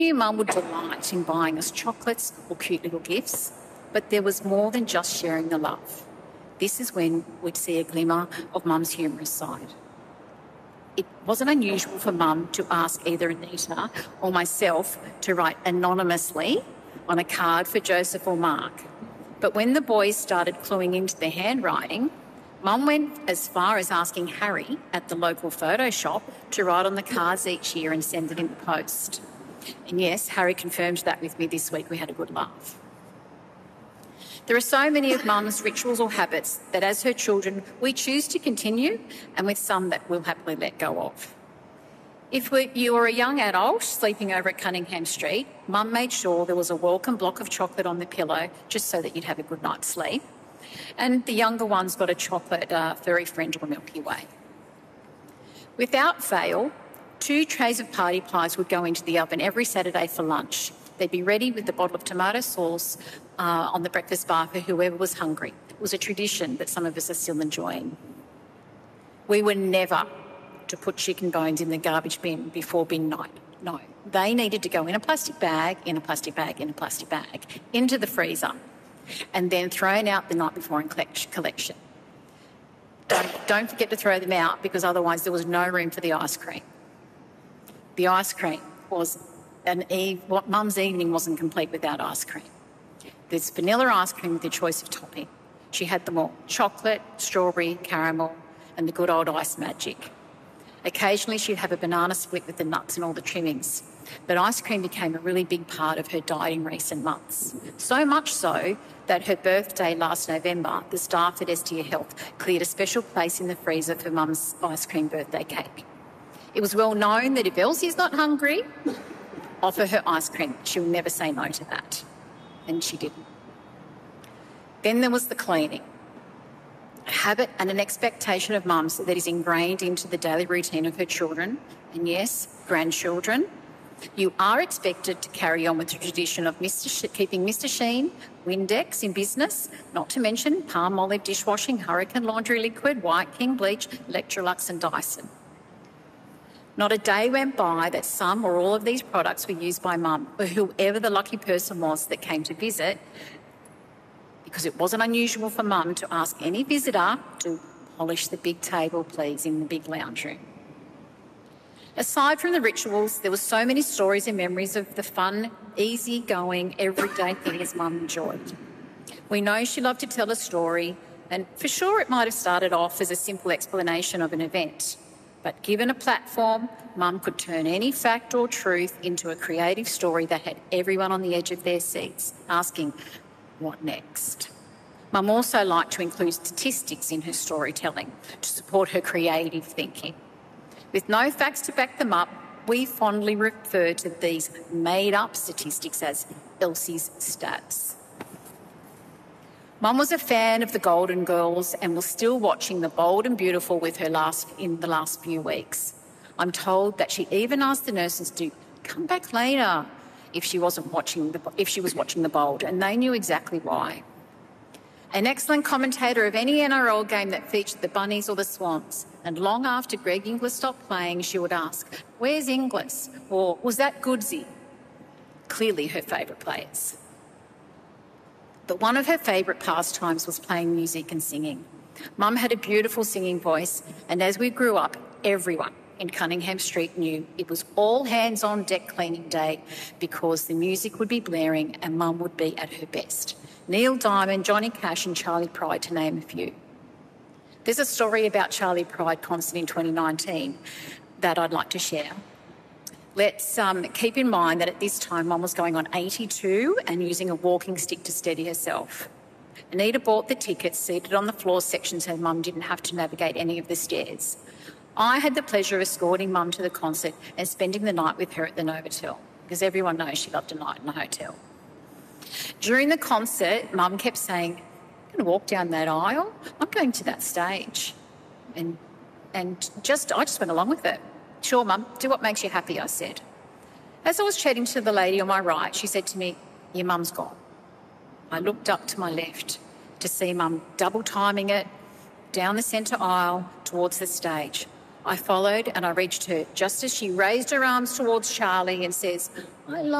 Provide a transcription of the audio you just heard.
New mum would delight in buying us chocolates or cute little gifts, but there was more than just sharing the love. This is when we'd see a glimmer of mum's humorous side. It wasn't unusual for mum to ask either Anita or myself to write anonymously on a card for Joseph or Mark. But when the boys started cluing into their handwriting, mum went as far as asking Harry at the local photo shop to write on the cards each year and send it in the post. And yes, Harry confirmed that with me this week. We had a good laugh. There are so many of mum's rituals or habits that as her children we choose to continue, and with some that we'll happily let go of. If you were a young adult sleeping over at Cunningham Street, mum made sure there was a welcome block of chocolate on the pillow just so that you'd have a good night's sleep. And the younger ones got a chocolate furry friend or Milky Way. Without fail, 2 trays of party pies would go into the oven every Saturday for lunch. They'd be ready with a bottle of tomato sauce on the breakfast bar for whoever was hungry. It was a tradition that some of us are still enjoying. We were never to put chicken bones in the garbage bin before bin night. No, they needed to go in a plastic bag, in a plastic bag, in a plastic bag, into the freezer, and then thrown out the night before in collection. Don't forget to throw them out, because otherwise there was no room for the ice cream. The ice cream was mum's evening wasn't complete without ice cream. There's vanilla ice cream with your choice of topping. She had them all: chocolate, strawberry, caramel, and the good old ice magic. Occasionally she'd have a banana split with the nuts and all the trimmings. But ice cream became a really big part of her diet in recent months. So much so that her birthday last November, the staff at Estia Health cleared a special place in the freezer for mum's ice cream birthday cake. It was well known that if Elsie's not hungry, offer her ice cream. She'll never say no to that. And she didn't. Then there was the cleaning. A habit and an expectation of mum's that is ingrained into the daily routine of her children, and yes, grandchildren. You are expected to carry on with the tradition of keeping Mr. Sheen, Windex in business, not to mention Palmolive dishwashing, Hurricane laundry liquid, White King bleach, Electrolux and Dyson. Not a day went by that some or all of these products were used by mum or whoever the lucky person was that came to visit, because it wasn't unusual for mum to ask any visitor to polish the big table, please, in the big lounge room. Aside from the rituals, there were so many stories and memories of the fun, easy-going, everyday things mum enjoyed. We know she loved to tell a story, and for sure it might have started off as a simple explanation of an event. But given a platform, mum could turn any fact or truth into a creative story that had everyone on the edge of their seats, asking, what next? Mum also liked to include statistics in her storytelling to support her creative thinking. With no facts to back them up, we fondly refer to these made-up statistics as Elsie's stats. Mum was a fan of the Golden Girls and was still watching The Bold and Beautiful with her in the last few weeks. I'm told that she even asked the nurses to come back later if she was watching The Bold, and they knew exactly why. An excellent commentator of any NRL game that featured the Bunnies or the Swans, and long after Greg Inglis stopped playing, she would ask, "Where's Inglis?" or "Was that Goodsey?" Clearly her favourite players. But one of her favourite pastimes was playing music and singing. Mum had a beautiful singing voice, and as we grew up, everyone in Cunningham Street knew it was all hands on deck cleaning day, because the music would be blaring and Mum would be at her best. Neil Diamond, Johnny Cash and Charlie Pride, to name a few. There's a story about Charlie Pride concert in 2019 that I'd like to share. Let's keep in mind that at this time Mum was going on 82 and using a walking stick to steady herself. Anita bought the tickets, seated on the floor section so Mum didn't have to navigate any of the stairs. I had the pleasure of escorting Mum to the concert and spending the night with her at the Novotel, because everyone knows she loved a night in a hotel. During the concert, Mum kept saying, "I'm going to walk down that aisle. I'm going to that stage." And I just went along with it. "Sure, Mum, do what makes you happy," I said. As I was chatting to the lady on my right, she said to me, "Your mum's gone." I looked up to my left to see Mum double timing it down the centre aisle towards the stage. I followed and I reached her just as she raised her arms towards Charlie and says, "I love